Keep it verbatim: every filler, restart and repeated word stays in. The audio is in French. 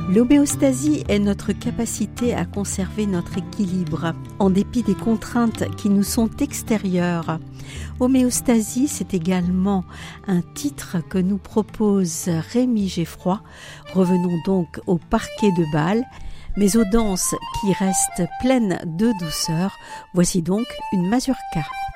L'homéostasie est notre capacité à conserver notre équilibre en dépit des contraintes qui nous sont extérieures. Homéostasie, c'est également un titre que nous propose Rémi Geffroy. Revenons donc au parquet de Bâle, mais aux danses qui restent pleines de douceur. Voici donc une mazurka.